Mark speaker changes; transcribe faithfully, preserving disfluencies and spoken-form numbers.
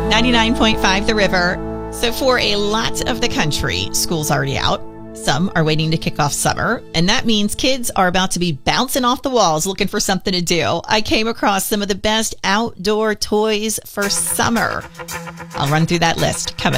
Speaker 1: ninety-nine point five The River. So for a lot of the country, school's already out. Some are waiting to kick off summer, and that means kids are about to be bouncing off the walls looking for something to do. I came across some of the best outdoor toys for summer. I'll run through that list coming